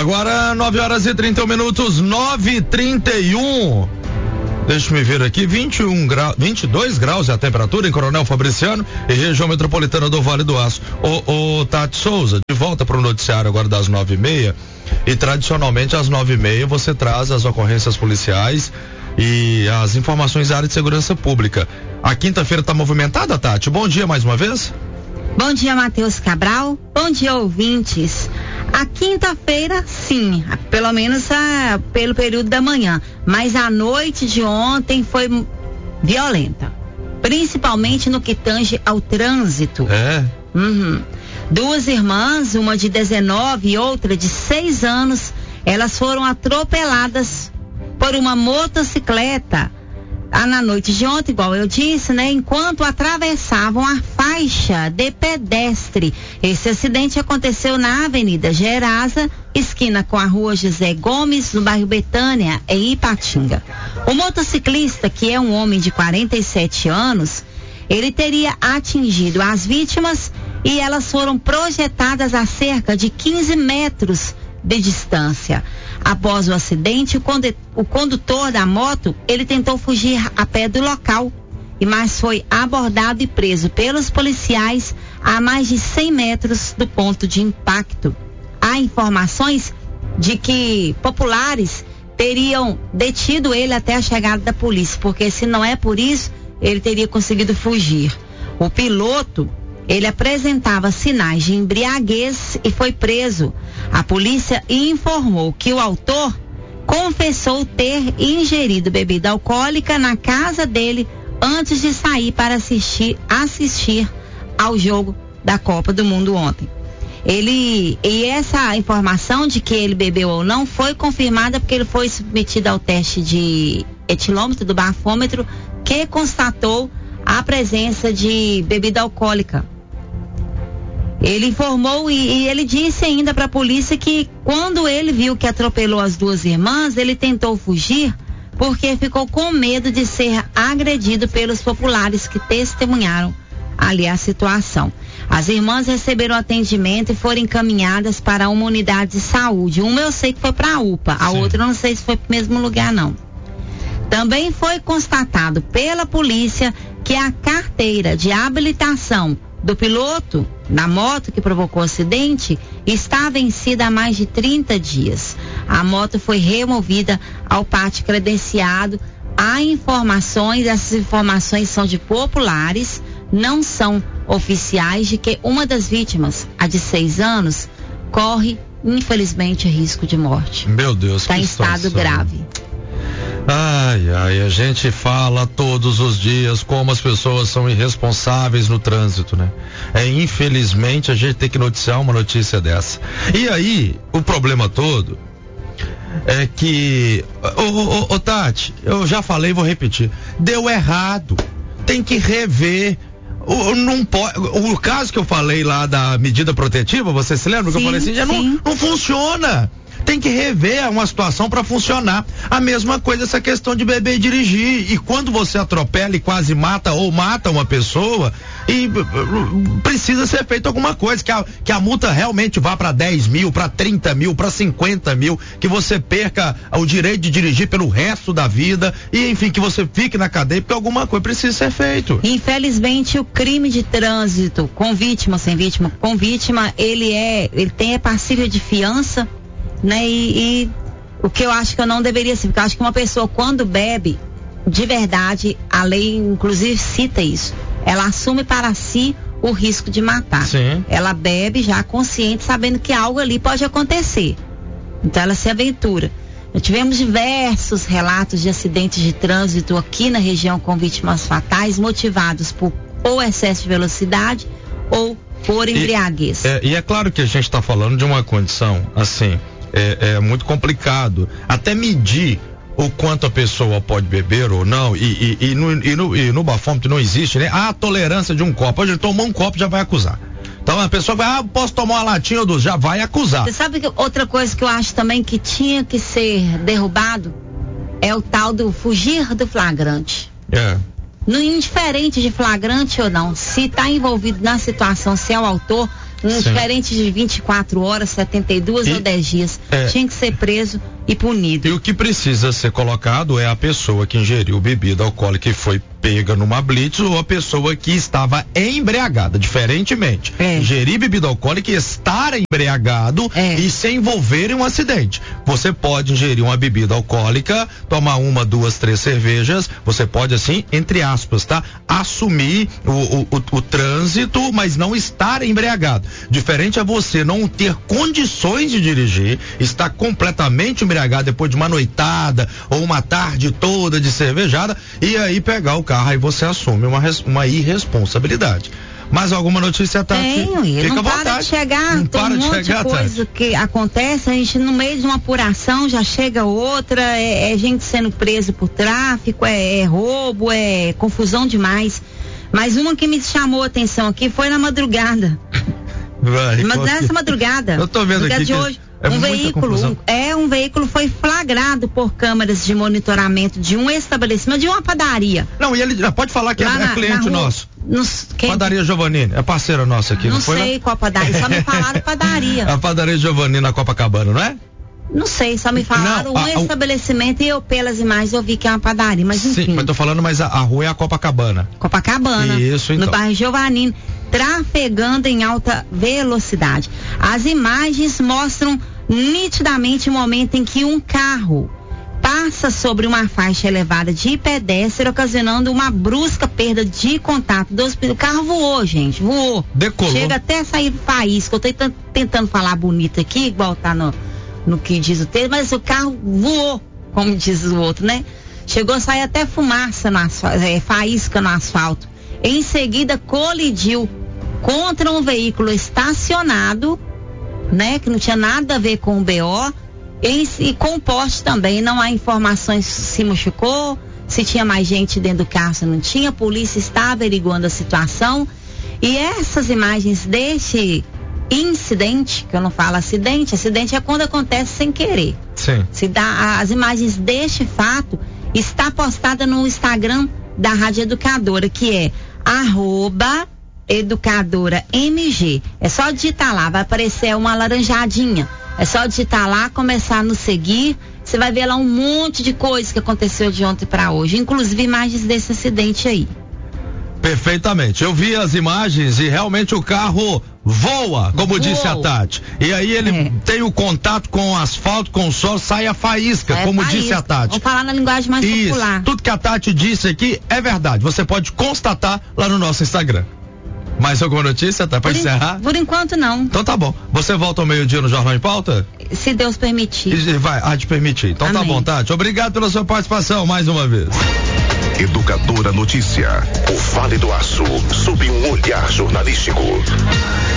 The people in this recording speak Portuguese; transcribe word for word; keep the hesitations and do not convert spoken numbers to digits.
Agora nove horas e trinta e um minutos, nove e trinta e um. Deixa eu me ver aqui, vinte e um graus, vinte e dois graus é a temperatura em Coronel Fabriciano e região metropolitana do Vale do Aço. O, o Tati Souza, de volta para o noticiário agora das nove e meia, e tradicionalmente às nove e meia você traz as ocorrências policiais e as informações da área de segurança pública. A quinta-feira está movimentada, Tati? Bom dia mais uma vez. Bom dia, Matheus Cabral. Bom dia, ouvintes. A quinta-feira, sim, pelo menos a, pelo período da manhã, mas a noite de ontem foi violenta, principalmente no que tange ao trânsito. É? Uhum. Duas irmãs, uma de dezenove e outra de seis anos, elas foram atropeladas por uma motocicleta ah, na noite de ontem, igual eu disse, né? Enquanto atravessavam a faixa de pedestre. Esse acidente aconteceu na Avenida Gerasa, esquina com a Rua José Gomes, no bairro Betânia, em Ipatinga. O motociclista, que é um homem de quarenta e sete anos, ele teria atingido as vítimas e elas foram projetadas a cerca de quinze metros de distância. Após o acidente, o, conde, o condutor da moto, ele tentou fugir a pé do local, mas foi abordado e preso pelos policiais a mais de cem metros do ponto de impacto. Há informações de que populares teriam detido ele até a chegada da polícia, porque se não é por isso, ele teria conseguido fugir. O piloto, ele apresentava sinais de embriaguez e foi preso. A polícia informou que o autor confessou ter ingerido bebida alcoólica na casa dele antes de sair para assistir, assistir ao jogo da Copa do Mundo ontem. Ele, e essa informação de que ele bebeu ou não foi confirmada porque ele foi submetido ao teste de etilômetro do bafômetro, que constatou a presença de bebida alcoólica. Ele informou e, e ele disse ainda para a polícia que quando ele viu que atropelou as duas irmãs, ele tentou fugir porque ficou com medo de ser agredido pelos populares que testemunharam ali a situação. As irmãs receberam atendimento e foram encaminhadas para uma unidade de saúde. Uma eu sei que foi para a U P A, a Sim. outra eu não sei se foi para o mesmo lugar não. Também foi constatado pela polícia que a carteira de habilitação do piloto na moto que provocou o acidente está vencida há mais de trinta dias. A moto foi removida ao pátio credenciado. Há informações, essas informações são de populares, não são oficiais, de que uma das vítimas, a de seis anos, corre infelizmente risco de morte. Meu Deus, está que em estado situação grave. Ai, ai, a gente fala todos os dias como as pessoas são irresponsáveis no trânsito, né? É, infelizmente a gente tem que noticiar uma notícia dessa. E aí, o problema todo é que, ô, ô, ô Tati, eu já falei, vou repetir, deu errado, tem que rever. O, não pode, o caso que eu falei lá da medida protetiva, você se lembra? Sim, que eu falei assim, já não, não funciona. Tem que rever uma situação para funcionar. A mesma coisa essa questão de beber e dirigir. E quando você atropela e quase mata ou mata uma pessoa, e precisa ser feito alguma coisa, que a, que a multa realmente vá para dez mil, para trinta mil, para cinquenta mil, que você perca o direito de dirigir pelo resto da vida e enfim, que você fique na cadeia, porque alguma coisa precisa ser feito. Infelizmente o crime de trânsito com vítima ou sem vítima, com vítima, ele é, ele tem é passível de fiança, né? E, e o que eu acho que eu não deveria ser, porque eu acho que uma pessoa quando bebe, de verdade, a lei inclusive cita isso, ela assume para si o risco de matar. Sim. Ela bebe já consciente, sabendo que algo ali pode acontecer, então ela se aventura. Nós tivemos diversos relatos de acidentes de trânsito aqui na região com vítimas fatais, motivados por ou excesso de velocidade ou por embriaguez. E é, e é claro que a gente está falando de uma condição assim, É, é muito complicado até medir o quanto a pessoa pode beber ou não, e, e, e, no, e, no, e no bafômetro não existe, né? A tolerância de um copo, a gente tomou um copo já vai acusar. Então a pessoa vai, ah, posso tomar uma latinha ou duas, já vai acusar. Você sabe que outra coisa que eu acho também que tinha que ser derrubado é o tal do fugir do flagrante. É. No indiferente de flagrante ou não, se está envolvido na situação, se é o autor, um diferente de vinte e quatro horas, setenta e duas e, ou dez dias. É, tinha que ser preso e punido. E o que precisa ser colocado é a pessoa que ingeriu bebida alcoólica e foi pega numa blitz ou a pessoa que estava embriagada, diferentemente. É. Ingerir bebida alcoólica e estar embriagado é. e se envolver em um acidente. Você pode ingerir uma bebida alcoólica, tomar uma, duas, três cervejas, você pode assim, entre aspas, tá? Assumir o, o, o, o trânsito, mas não estar embriagado. Diferente é você não ter condições de dirigir, estar completamente embriagado depois de uma noitada ou uma tarde toda de cervejada e aí pegar o carro. Aí você assume uma, uma irresponsabilidade. Mais alguma notícia, Tati? Tenho, Fica não à para vontade. de chegar, não tem para um monte de, chegar, de coisa Tati. que acontece, a gente no meio de uma apuração já chega outra, é, é gente sendo preso por tráfico, é, é roubo, é confusão demais. Mas uma que me chamou a atenção aqui foi na madrugada. Vai, Mas nessa madrugada. Eu tô vendo aqui de que hoje, é um veículo, um, é um veículo foi flagrado por câmeras de monitoramento de um estabelecimento, de uma padaria. Não, e ele pode falar que é, na, é cliente rua, nosso. Nos, quem... Padaria Giovannini, é parceira nossa aqui, não, não foi? Não sei qual padaria, só me falaram padaria. A padaria Giovannini na Copacabana, não é? Não sei, só me falaram não, a, um estabelecimento e eu, pelas imagens, eu vi que é uma padaria, mas enfim. Sim, mas tô falando, mas a, a rua é a Copacabana. Copacabana. Isso, então. No bairro Giovannini, trafegando em alta velocidade. As imagens mostram nitidamente o momento em que um carro passa sobre uma faixa elevada de pedestre, ocasionando uma brusca perda de contato. O carro voou, gente, voou. Decolou. Chega até a sair faísca. Eu tô tentando falar bonito aqui, igual tá no... no que diz o texto, mas o carro voou, como diz o outro, né? Chegou a sair até fumaça no asfalto, é, faísca no asfalto. Em seguida, colidiu contra um veículo estacionado, né? Que não tinha nada a ver com o B O. E, e com o poste também, não há informações se machucou, se tinha mais gente dentro do carro, se não tinha. A polícia está averiguando a situação. E essas imagens deste incidente, que eu não falo acidente, acidente é quando acontece sem querer. Sim. Se dá, as imagens deste fato está postada no Instagram da Rádio Educadora, que é arroba Educadora M G. É só digitar lá, vai aparecer uma laranjadinha. É só digitar lá, começar a nos seguir. Você vai ver lá um monte de coisa que aconteceu de ontem para hoje, inclusive imagens desse acidente aí. Perfeitamente. Eu vi as imagens e realmente o carro voa, como Voou. disse a Tati. E aí ele é. tem o contato com o asfalto, com o solo, sai a faísca, é como faísca. disse a Tati. Vamos falar na linguagem mais Isso. popular. Tudo que a Tati disse aqui é verdade. Você pode constatar lá no nosso Instagram. Mais alguma notícia, tá? Pra por encerrar? In, por enquanto não. Então tá bom. Você volta ao meio-dia no Jornal em Pauta? Se Deus permitir. Vai, há de permitir. Então Amém. Tá bom, Tati. Obrigado pela sua participação mais uma vez. Educadora Notícia. O Vale do Aço, sob um olhar jornalístico.